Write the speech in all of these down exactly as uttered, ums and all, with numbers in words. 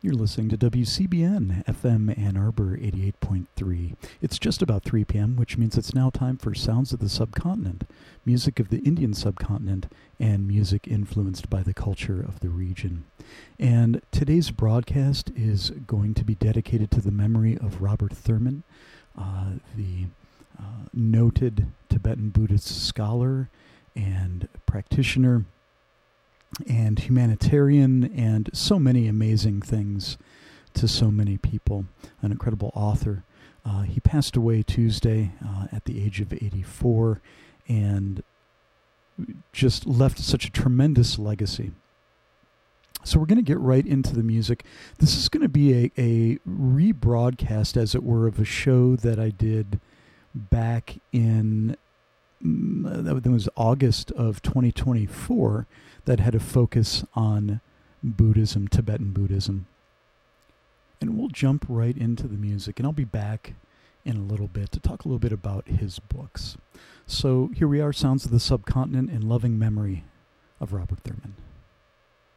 You're listening to W C B N, F M Ann Arbor eighty-eight point three. It's just about three p.m., which means it's now time for Sounds of the Subcontinent, music of the Indian subcontinent, and music influenced by the culture of the region. And today's broadcast is going to be dedicated to the memory of Robert Thurman, uh, the uh, noted Tibetan Buddhist scholar and practitioner and humanitarian, and so many amazing things to so many people. An incredible author. Uh, he passed away Tuesday uh, at the age of eighty-four, and just left such a tremendous legacy. So we're going to get right into the music. This is going to be a, a rebroadcast, as it were, of a show that I did back in, that was August of twenty twenty-four, that had a focus on Buddhism, Tibetan Buddhism. And we'll jump right into the music, and I'll be back in a little bit to talk a little bit about his books. So here we are, Sounds of the Subcontinent in loving memory of Robert Thurman.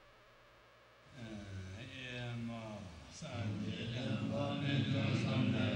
Uh,